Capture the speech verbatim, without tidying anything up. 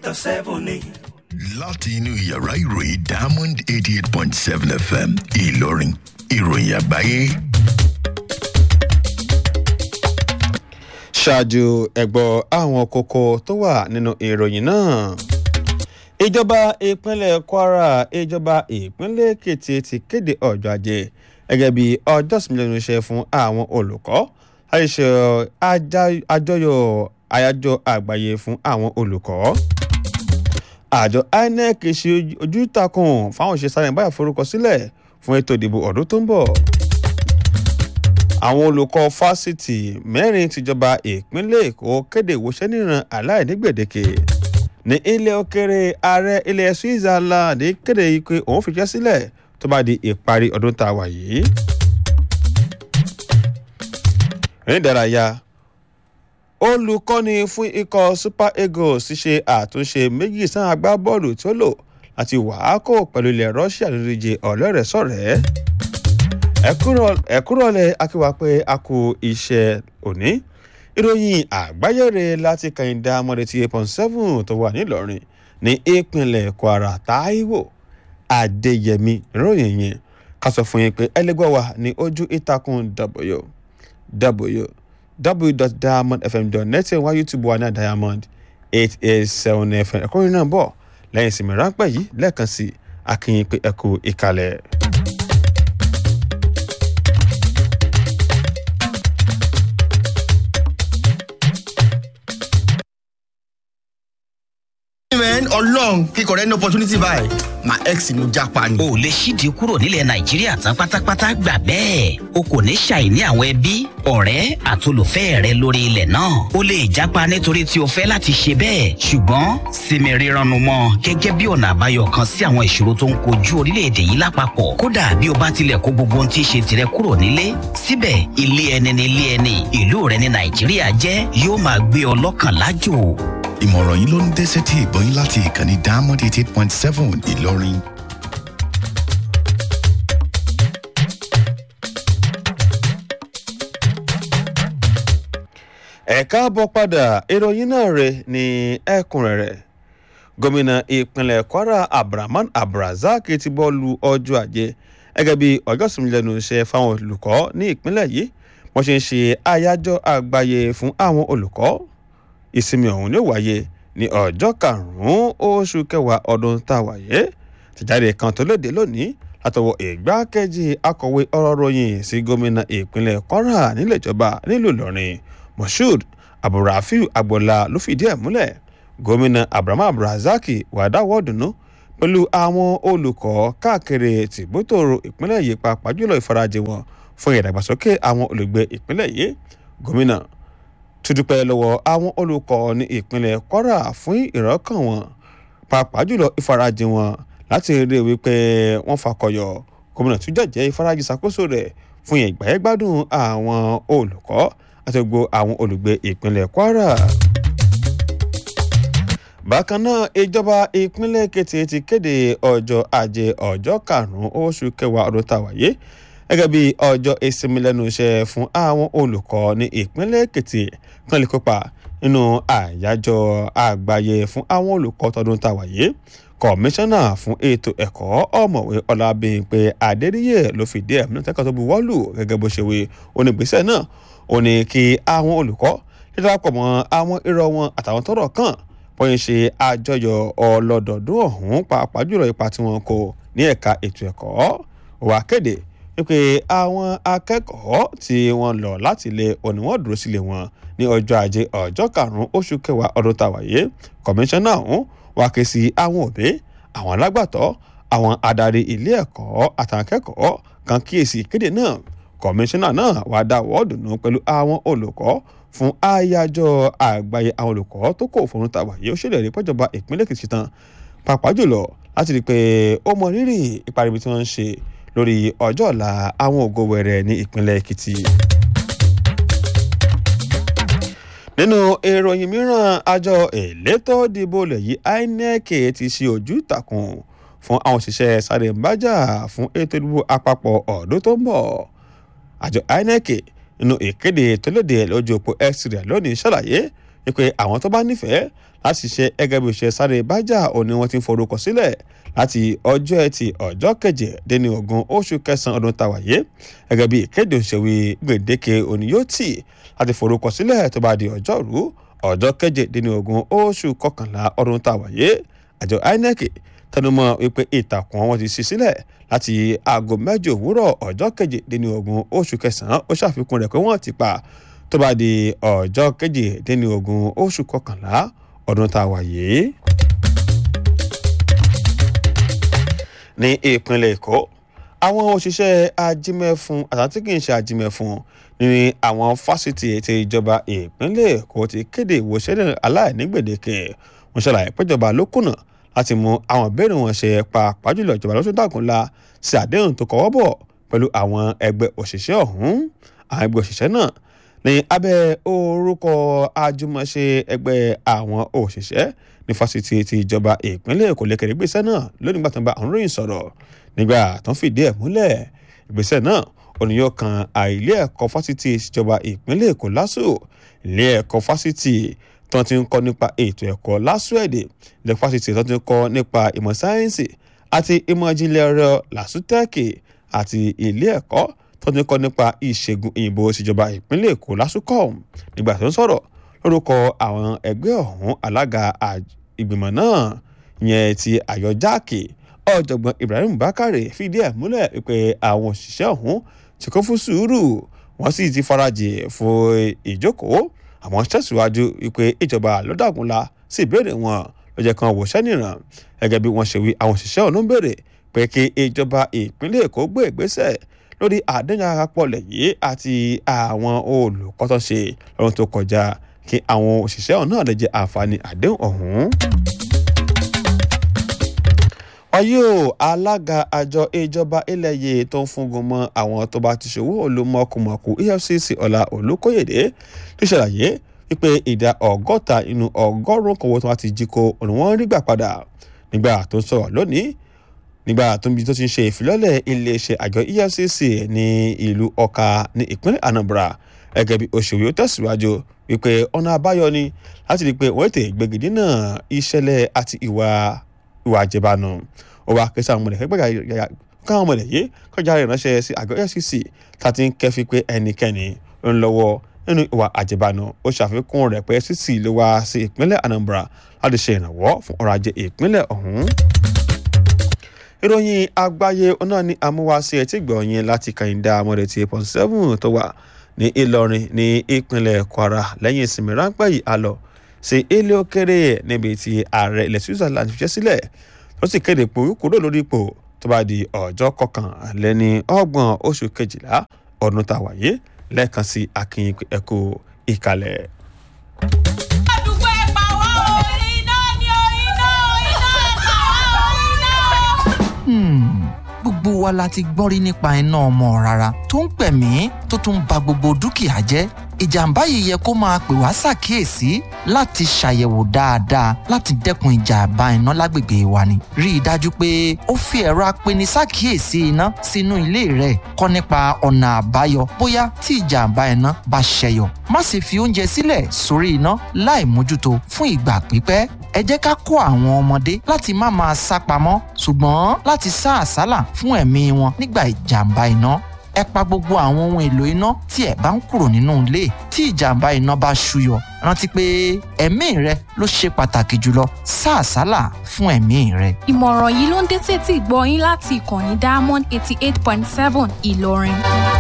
dot seven ni. láti inú yàrá ìròyìn diamond eighty eight point seven f m ìlọrin ìròyìn àgbáyé. ṣáájú ẹ̀gbọ́ àwọn kókó tó wà nínú ìròyìn náà. ìjọba ìpínlẹ̀ kwara ìjọba ìpínlẹ̀ èkìtì ti kéde ọjọ́ ajé gẹ́gẹ́ bí ọjọ́ ìsinmi lẹ́nu iṣẹ́ fún àwọn olùkọ́ àìṣe àjọyọ̀ àyájọ́ àgbáyé fún àwọn olùkọ́. àjọ inec ṣe ojú takùn fáwọn òṣìṣẹ́ sáré báyà forúkọ sílẹ̀ fún ètò ìdìbò ọdún tó ń bọ̀. àwọn olùkọ́ fásitì mẹ́rin tìjọba ìpínlẹ̀ èkó kéde ìwòsàn níran aláìní gbèdéke. ní ilẹ̀ òkèrè ààrẹ ilẹ̀ switzerland kéde pé òun fìṣẹ́ sílẹ̀ tó bá di ìparí ọdún tá a wà yìí. ní ìdárayá olùkọ́ni fún ikọ̀ super eagles ti ṣe àtúnṣe méjì sáà agbábọ́ọ̀lù tí ó lò láti wàákò pẹ̀lú ilẹ̀ russia lórí ìje ọ̀lẹ́rẹ̀ẹ́sọ̀rẹ́. ẹ̀kúrọ̀lẹ̀ akíwá pé a kú iṣẹ́ òní ìròyìn àgbáyére láti kàìndà mọ́dẹ̀tì eight point seven tó wà nílọrin ní ìpínlẹ̀ kwara taiwo adéyẹmí ìròyìn yẹn ká sọ fún yín pé ẹlẹgbẹ́ wa ní ojú ìtàkùn w w w dot diamond f m dot net wá youtube wa ní diamond eight eight seven f m ẹ̀kọ́ náà bọ̀ lẹ́yìn ìsinmi ráńpẹ́ yìí lẹ́ẹ̀kan sí akínyìn pé ẹ kú ìkàlẹ̀. ọlọ́run kíkọ̀ rẹ ní opportunity báyìí my ex ló jápa ni. o lè ṣídìí kúrò nílẹ̀ nàìjíríà tán pátápátá gbà bẹ́ẹ̀ o kò ní ṣàìní àwọn ẹbí ọ̀rẹ́ àtolùfẹ́ rẹ lórí ilẹ̀ náà o lè jápa nítorí tí o fẹ́ láti ṣe bẹ́ẹ̀ ṣùgbọ́n sinmi rírannu mọ́ gẹ́gẹ́ bí ọ̀nà àbáyọ kan sí àwọn ìṣòro tó ń kojú orílẹ̀-èdè yìí lápapọ̀ kódà bí o bá tilẹ̀ kó gbogbo ohun tí í ṣe tirẹ̀ kúrò nílé síbẹ̀ ilé ẹni ní ilé ẹni ìlú rẹ ní nàìjíríà jẹ́ yóò máa gbé ọ lọ́kàn lájò. ìmọ̀ràn yìí ló ń dé sétí ìbọn yín láti ìkànnì diamond eighty eight point seven ìlọrin. ẹ káàbọ̀ padà ìròyìn náà rẹ̀ ní ẹ̀kúnrẹ́rẹ́ gómìnà ìpínlẹ̀ kwara abdulrahman abdulrasaq ti bọ́ lu ọjọ́ ajé gẹ́gẹ́ bí ọjọ́ ìsinmi lẹ́nu iṣẹ́ fáwọn olùkọ́ ní ìpínlẹ̀ yìí wọ́n ṣe ń ṣe àyájọ́ àgbáyé fún àwọn olùkọ́ ìsinmi ọ̀hún ní wáyé ní ọjọ́ karùn-ún oṣù kẹwàá ọdún tá a wáyé tìjáde kan tó léde lónìí látọwọ́ ìgbákejì akọ̀wé ọ̀rọ̀ ròyìn sí gómìnà ìpínlẹ̀ kwara nílẹ̀ ìjọba nílùú ìlọrin moshood abdulrafiu agboola ló fìdí ẹ̀ múlẹ̀ gómìnà abraham abdulrasaq wàá dáwọ́ dùnú pẹ̀lú àwọn olùkọ́ káàkiri tìbútòrò ìpínlẹ̀ yìí pàápàá jùlọ ìfarajì wọn fún ìdàgbàsókè àwọn olùgbé ìpínlẹ̀ yìí gómìnà tudupẹ́ lọ́wọ́ àwọn olùkọ́ ní ìpínlẹ̀ kwara fún ìrọ́kàn wọn pàápàá jùlọ ìfarajì wọn láti rí wípé wọ́n fakọyọ gómìnà tún jẹ́jẹ́ ìfarajì ṣàkóso rẹ̀ fún ìgbàyẹ̀gbádùn àwọn olùkọ́ àti gbogbo àwọn olùgbé ìpínlẹ̀ kwara. bákan náà ìjọba ìpínlẹ̀ èkìtì ti kéde ọjọ́ ajé ọjọ́ karùn-ún oṣù kẹwàá ọdún tàwáyé gẹ́gẹ́ bí ọjọ́ ìsinmi lẹ́nu iṣẹ́ fún àwọn olùkọ́ ní ìpínlẹ̀ èkìtì kan lè kópa nínú àyájọ́ àgbáyé fún àwọn olùkọ́ tọdún tàwáyé kọmíṣánná fún ètò ẹ̀kọ́ ọ̀mọ̀wé ọlábíyìnpé adéríyè ló fìdí ẹ̀ múlẹ̀ tẹ́kọ̀ tó bu wọ́ọ̀lù gẹ́gẹ́ bó ṣe wí onígbésẹ̀ náà ó ní kí àwọn olùkọ́ dídápọ̀ mọ́ àwọn irọ́ wọn àtàwọn tọ́rọ̀ kàn bóyá ṣe àjọyọ̀ ọlọ́dọọdún ọ̀hún pàápàá jùlọ ipa tí wọ́n kó ní ẹ̀ka ètò ẹ̀kọ́ wà kéde wípé àwọn akẹ́kọ̀ọ́ tí wọ́n lọ láti ilé òní wọ́n dúró sílé wọn ní ọjọ́ ajé ọjọ́ karùn-ún oṣù kẹwàá ọdún tàwáyé kọmíṣánná ọ̀hún wá ké sí àwọn òbí àwọn alágbàtọ́ àwọn adarí ilé ẹ̀kọ́ àtàwọn akẹ́kọ̀ọ́ kan kíyèsí ìkéde náà kọmíṣánná náà wàá dáwọ́ dùnú pẹ̀lú àwọn olùkọ́ fún àyájọ́ àgbáyé àwọn olùkọ́ tó kò fòrùn tàwáyé ó ṣèlérí pẹ́jọba ìpínlẹ̀ èkìtì tán pàápàá jùlọ láti rí i pé ó mọ rírì ìparibi tí wọ́n ń ṣe lórí ọjọ́ ọ̀la àwọn ògo wẹ̀rẹ̀ ní ìpínlẹ̀ èkìtì. nínú ìròyìn mìíràn àjọ elétò ìdìbò ilẹ̀ yìí inec ti ṣe ojú ìtàkùn fún àwọn òṣìṣẹ́ sáré ń bájà fún ètò ìdìbò àpapọ̀ ọdún tó ń bọ̀ àjọ inec nínú ìkéde tó léde lójú òpó x rẹ̀ lónìí ṣàlàyé wípé àwọn tó bá nífẹ̀ẹ́ láti ṣe ẹgẹ́ bí òṣìṣẹ́ sáré bájà òní wọ́n ti ń forúkọ sílẹ̀ láti ọjọ́ ẹtì ọjọ́ kejìdínlógún oṣù kẹsàn-án ọdún tàwáyé gẹ́gẹ́ bí ìkéde òṣèwé gbèdéke òní yóò tì láti forúkọ sílẹ̀ tó bá di ọjọ́rú ọjọ́ kejìdínlógún oṣù kọkànlá ọdún tàwáyé àjọ inec tẹnumọ́ wípé ìtàkùn wọn ti ṣí sílẹ̀ láti aago mẹ́jọ òwúrọ̀ ọjọ́ kejìdínlógún oṣù kẹsàn-án ó ṣàfikún rẹ̀ pé wọ́n ti pa tó bá di ọjọ́ kejìdínlógún oṣù kọkànlá ọdún tàwáyé. ní ìpínlẹ̀ èkó àwọn òṣìṣẹ́ ajímẹ̀fún àtàtí kì í ṣe ajímẹ̀fún ní àwọn fásitì ètò ìjọba ìpínlẹ̀ èkó ti kéde ìwòsàn aláìní gbèdéke wọn ṣàlàyé péjọba ló kùnà láti mú àwọn ìbéèrè wọn ṣe pàápàá jùlọ ìjọba lọ́sọ̀ dàgúnlá sí àdéhùn tó kọ́wọ́ bọ̀ pẹ̀lú àwọn ẹgbẹ́ òṣìṣẹ́ ọ̀hún àwọn ẹgbẹ́ òṣìṣẹ́ náà ní abẹ́ orúkọ àjùmọ̀ṣe ẹgbẹ́ àwọn òṣìṣẹ́ ní fásitì ti ìjọba ìpínlẹ̀ èkó lẹ́kẹ̀rẹ́ ìgbésẹ̀ náà lónìí gbà tó ń bá àwọn ròyìn sọ̀rọ̀ nígbà tó ń fìdí ẹ̀ múlẹ̀ ìgbésẹ̀ náà oníyàn kan àìlé ẹ̀kọ́ fásitì ìjọba ìpínlẹ̀ èkó lásù ilé ẹ̀kọ́ fásitì tó ti ń kọ́ nípa ètò ẹ̀kọ́ lásù èdè ilé fásitì tó ti ń kọ́ nípa ìmọ̀ sáyẹ́ǹsì àti ìmọ̀ ìjìnlẹ̀ ẹ̀rọ làsútẹ́ẹ̀kì àti ilé ẹ̀kọ́ tó ti ń kọ́ nípa ìṣègùn òyìnbó ìjọba ìpínlẹ̀ èkó lásùkọ̀ nígbà tó ń sọ̀rọ̀ lórúkọ àwọn ẹgbẹ́ ọ̀hún alága ìgbìmọ̀ náà yẹn ti àyọ jáàkì ọ̀jọ̀gbọ́n ibrahim bakare fìdí ẹ̀ múlẹ̀ pé àwọn òṣìṣẹ́ ọ̀hún ti kún fún sùúrù wọ́n sì ti farajì fún ìjókòó àwọn tẹ̀síwájú pé ìjọba lọ́dàgúnla sí ìbéèrè wọn lọ́jọ́ kan wòṣẹ́ nìran gẹ́gẹ́ bí wọ́n ṣe wí àwọn òṣìṣẹ́ ọ̀hún ń béèrè pé kí ìjọba ìpínlẹ̀ èkó gbé ìgbésẹ̀ lórí àdéhùn àpapọ̀lẹ̀ yìí àti àwọn olùkọ́ tó ṣe lọ́dún tó kọjá kí àwọn òṣìṣẹ́ ọ̀hún náà lè jẹ àǹfààní àdéhùn ọ̀hún. wáyé o alága àjọ ìjọba ilẹ̀ yìí tó ń fúngun mọ́ àwọn tó bá ti ṣòwò olùmọ̀kùmọ̀kù E F C C ọ̀la olùkóyèdè tó ṣàlàyé wípé ìdá ọgọ́ta inú ọgọ́rùn-ún kọ̀wé tó wá ti jí kó òun wọ́n rí gbà padà nígbà tó ń sọ̀rọ̀ lónìí nígbà tó ń bi tó ti ń ṣe ìfilọ́lẹ̀ iléeṣẹ́ àjọ E F C C ní ìlú ọ̀ka ní ìpínlẹ̀ Anambra gẹ́gẹ́ bí òṣèwé ó tẹ̀síwájú wípé ọ̀nà àbáyọ ni láti rí i pé wọ́n tètè gbégidí náà ìṣẹ̀lẹ̀ àti ìwà ìwà àjẹbánu ó wá kẹsàn án mọ̀lẹ́kẹ́ gbẹ́gà káwọn mọ̀lẹ́ yìí kọjá rẹ̀ ránṣẹ́ sí àgọ́ E F C C tàti ń kẹ́fí pé ẹnikẹ́ni ló ń lọ́wọ́ nínú ìwà àjẹbánu ó ṣàfikún rẹ̀ pé E F C C ló wá sí ìpínlẹ̀ Anambra láti ṣe ìrànwọ́ fún ọrọ̀ ajé ìpínlẹ̀ ọ̀hún. ìròyìn àgbáyé náà ní amúwáṣe ẹtí gbọ̀nyìn láti kàyíndà amọ̀rẹ̀ ti eight point seven tó wà ní Ìlọrin ní ìpínlẹ̀ Kwara lẹ́yìn ìsinmi ráńpẹ́ yìí a lọ sí ilé òkèrè níbi tí ààrẹ ilẹ̀ Switzerland fi ṣẹ́ sílẹ̀ tó sì kéde pé kúrò lórí ipò tó bá di ọjọ́ kọkànléní ọgbọ̀n oṣù kejìlá ọdún tàwáyé lẹ́ẹ̀kan sí akínyìn ẹ̀kọ́ ìkàlẹ̀. àdúgbò ẹ̀ pa wá o iná ni o iná iná pa wá o iná. gbogbo wa la ti gbọ́ rí nípa iná ọmọ rárá tó ń pẹ̀mí tó tún ba gbogbo dúkìá jẹ́ ìjàmbá yìí yẹ kó máa pè wá ṣàkíyèsí láti ṣàyẹ̀wò dáadáa láti dẹ́kun ìjàmbá iná lágbègbè wa ni. rí i dájú pé ó fi ẹ̀rọ apeni-ṣàkíyèsí iná sínú ilé rẹ̀ kọ́ nípa ọ̀nà àbáyọ bóyá tí ìjàmbá iná bá ṣẹyọ. má ṣe fi oúnjẹ sílẹ̀ sórí iná láì mójútó fún ìgbà pípẹ́. ẹ jẹ́ ká kọ́ àwọn ọmọdé láti má máa sá pamọ́ ṣùgbọ́n láti sá àsálà fún ẹ̀mí wọn nígbà ìjàmbá iná. ẹ pa gbogbo àwọn ohun èlò iná tí ẹ bá ń kúrò nínú ilé tí ìjàmbá iná bá ṣúyọ. rántí pé ẹ̀mí rẹ ló ṣe pàtàkì jùlọ sá àsálà fún ẹ̀mí rẹ. ìmọ̀ràn yìí ló ń dé tètè gbọ́ yín láti ìkànnì Diamond eighty eight point seven Ìlọrin.